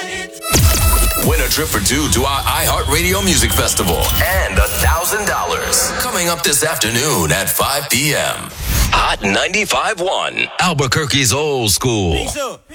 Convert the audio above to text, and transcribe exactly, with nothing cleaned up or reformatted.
Win a trip for two to our iHeartRadio Music Festival and a thousand dollars coming up this afternoon at five p.m. Hot ninety-five point one, Albuquerque's old school.